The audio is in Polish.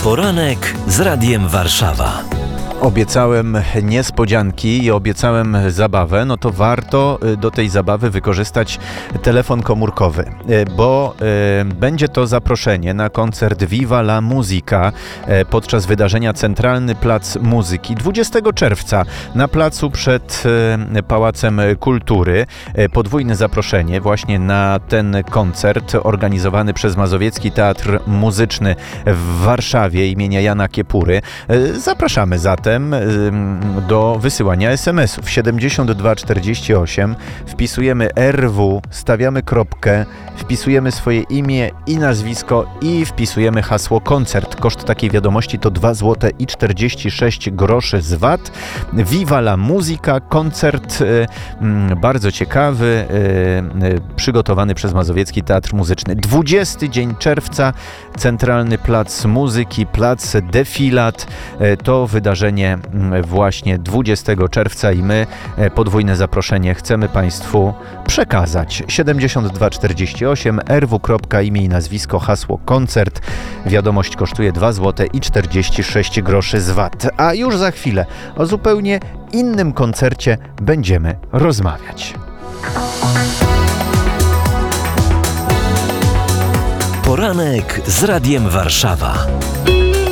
Poranek z Radiem Warszawa. Obiecałem niespodzianki i obiecałem zabawę, no to warto do tej zabawy wykorzystać telefon komórkowy, bo będzie to zaproszenie na koncert Viva la Musica podczas wydarzenia Centralny Plac Muzyki 20 czerwca na placu przed Pałacem Kultury. Podwójne zaproszenie właśnie na ten koncert organizowany przez Mazowiecki Teatr Muzyczny w Warszawie imienia Jana Kiepury. Zapraszamy zatem do wysyłania SMS-ów 7248, wpisujemy RW, stawiamy kropkę, wpisujemy swoje imię i nazwisko i wpisujemy hasło koncert. Koszt takiej wiadomości to 2 zł i 46 groszy z VAT. Viva la Musica, koncert bardzo ciekawy, przygotowany przez Mazowiecki Teatr Muzyczny. 20 dzień czerwca, Centralny Plac Muzyki, Plac Defilat, to wydarzenie właśnie 20 czerwca i my podwójne zaproszenie chcemy Państwu przekazać. 7248 rw. Imię i nazwisko, hasło koncert. Wiadomość kosztuje 2 zł i 46 groszy z VAT. A już za chwilę o zupełnie innym koncercie będziemy rozmawiać. Poranek z Radiem Warszawa.